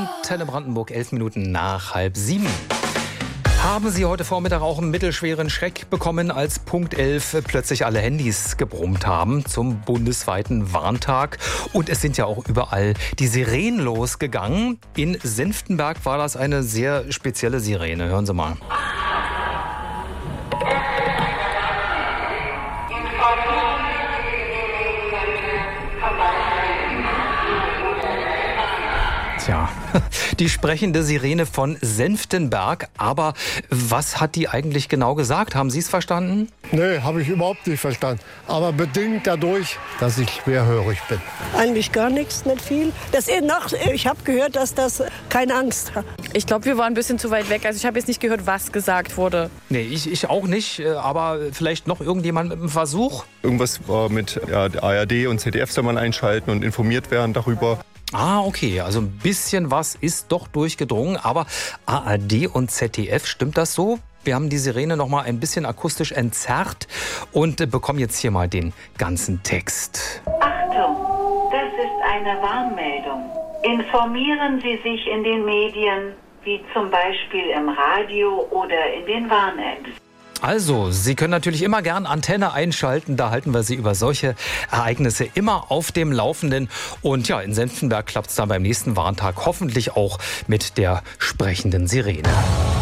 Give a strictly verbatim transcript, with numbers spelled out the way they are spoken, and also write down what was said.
Antenne Brandenburg, elf Minuten nach halb sieben. Haben Sie heute Vormittag auch einen mittelschweren Schreck bekommen, als Punkt elf plötzlich alle Handys gebrummt haben zum bundesweiten Warntag? Und es sind ja auch überall die Sirenen losgegangen. In Senftenberg war das eine sehr spezielle Sirene. Hören Sie mal. Tja, die sprechende Sirene von Senftenberg. Aber was hat die eigentlich genau gesagt? Haben Sie es verstanden? Nee, habe ich überhaupt nicht verstanden. Aber bedingt dadurch, dass ich schwerhörig bin. Eigentlich gar nichts, nicht viel. Das noch, ich habe gehört, dass das keine Angst hat. Ich glaube, wir waren ein bisschen zu weit weg. Also ich habe jetzt nicht gehört, was gesagt wurde. Nee, ich, ich auch nicht. Aber vielleicht noch irgendjemand mit einem Versuch? Irgendwas war mit ja, A R D und Z D F soll man einschalten und informiert werden darüber. Ah, okay. Also ein bisschen was ist doch durchgedrungen. Aber A R D und Z D F, stimmt das so? Wir haben die Sirene noch mal ein bisschen akustisch entzerrt und bekommen jetzt hier mal den ganzen Text. Achtung, das ist eine Warnmeldung. Informieren Sie sich in den Medien, wie zum Beispiel im Radio oder in den Warn-Apps. Also, Sie können natürlich immer gern Antenne einschalten. Da halten wir Sie über solche Ereignisse immer auf dem Laufenden. Und ja, in Senftenberg klappt es dann beim nächsten Warntag hoffentlich auch mit der sprechenden Sirene.